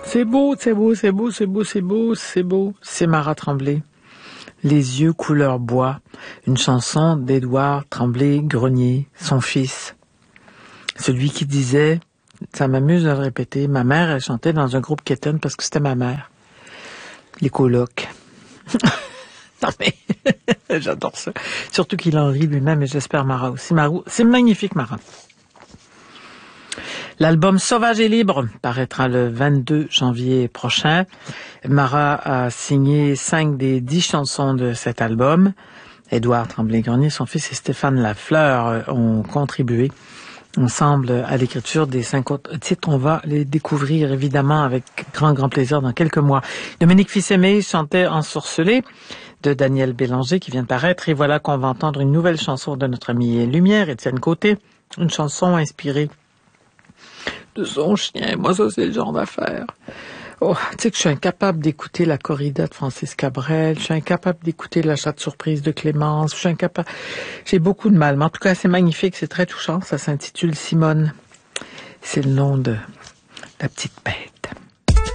C'est beau, c'est beau, c'est beau, c'est beau, c'est beau, c'est beau. C'est Marat Tremblay. Les yeux couleur bois. Une chanson d'Édouard Tremblay-Grenier, son fils. Celui qui disait, ça m'amuse de le répéter, ma mère, elle chantait dans un groupe Kéton parce que c'était ma mère. Les colocs. Non mais, j'adore ça. Surtout qu'il en rit lui-même et j'espère Marat aussi. C'est magnifique, Marat. L'album Sauvage et libre paraîtra le 22 janvier prochain. Marat a signé 5 des 10 chansons de cet album. Édouard Tremblay-Grenier, son fils, et Stéphane Lafleur ont contribué ensemble à l'écriture des 5 autres titres. On va les découvrir évidemment avec grand plaisir dans quelques mois. Dominique Fils-Aimé chantait Ensorcelé de Daniel Bélanger qui vient de paraître. Et voilà qu'on va entendre une nouvelle chanson de notre ami Lumière, Étienne Côté. Une chanson inspirée de son chien. Moi, ça, c'est le genre d'affaire. Oh, tu sais que je suis incapable d'écouter la corrida de Francis Cabrel. Je suis incapable d'écouter la chatte surprise de Clémence. Je suis incapable. J'ai beaucoup de mal. Mais en tout cas, c'est magnifique. C'est très touchant. Ça s'intitule Simone. C'est le nom de la petite bête.